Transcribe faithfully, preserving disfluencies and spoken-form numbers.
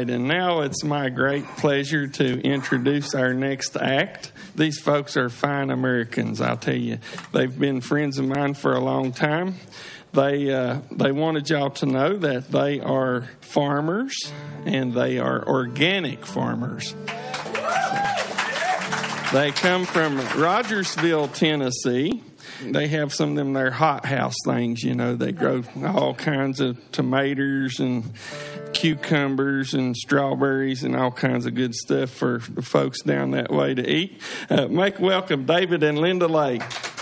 right, and now it's my great pleasure to introduce our next act. These folks are fine Americans, I'll tell you. They've been friends of mine for a long time. They uh, they wanted y'all to know that they are farmers, and they are organic farmers. They come from Rogersville, Tennessee. They have some of them their hothouse things, you know. They grow all kinds of tomatoes and cucumbers and strawberries and all kinds of good stuff for the folks down that way to eat. Uh, make welcome David and Linda Lake.